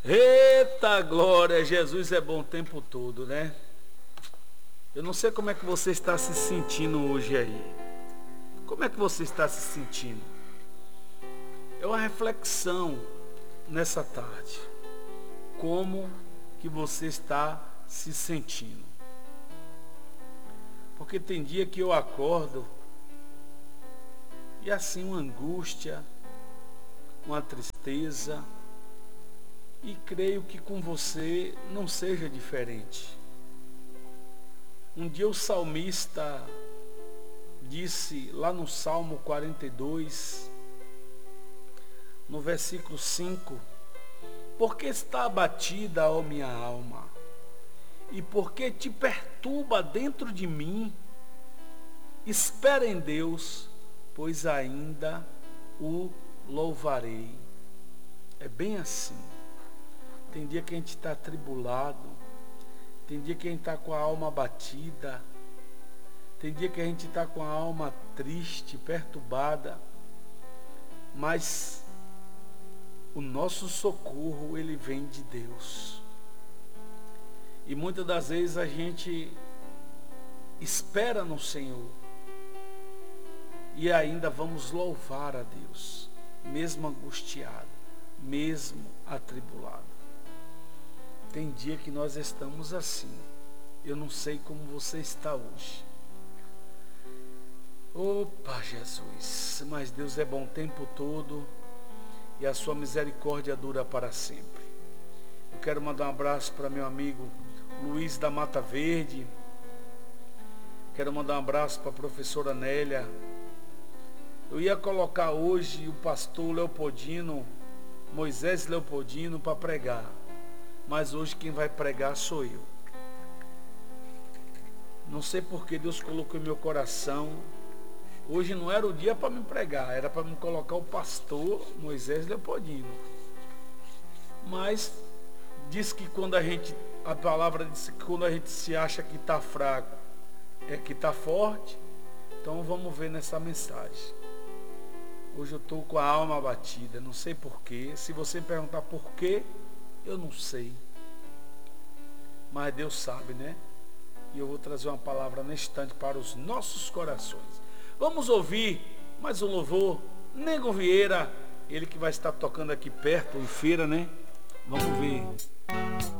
Eita glória, Jesus é bom o tempo todo, né? Eu não sei como é que você está se sentindo hoje aí. Como é que você está se sentindo? É uma reflexão nessa tarde. Como que você está se sentindo? Porque tem dia que eu acordo e assim uma angústia, uma tristeza, e creio que com você não seja diferente. Um dia o salmista disse lá no Salmo 42, no versículo 5, por que está abatida, ó minha alma? E por que te perturba dentro de mim? Espera em Deus, pois ainda o louvarei. É bem assim. Tem dia que a gente está atribulado, tem dia que a gente está com a alma abatida, tem dia que a gente está com a alma triste, perturbada, mas o nosso socorro, ele vem de Deus. E muitas das vezes a gente espera no Senhor e ainda vamos louvar a Deus, mesmo angustiado, mesmo atribulado. Tem dia que nós estamos assim. Eu não sei como você está hoje. Opa, Jesus, mas Deus é bom o tempo todo e a sua misericórdia dura para sempre. Eu quero mandar um abraço para meu amigo Luiz da Mata Verde. Quero mandar um abraço para a professora Nélia. Eu ia colocar hoje o pastor Leopoldino, Moisés Leopoldino, para pregar. Mas hoje quem vai pregar sou eu. Não sei porque Deus colocou em meu coração. Hoje não era o dia para me pregar, era para me colocar o pastor Moisés Leopoldino. Mas diz que a palavra diz que quando a gente se acha que está fraco, é que está forte. Então vamos ver nessa mensagem. Hoje eu estou com a alma abatida, não sei porquê. Se você perguntar porquê, eu não sei. Mas Deus sabe, né? E eu vou trazer uma palavra neste instante para os nossos corações. Vamos ouvir mais um louvor. Nego Vieira, ele que vai estar tocando aqui perto, em feira, né? Vamos ver.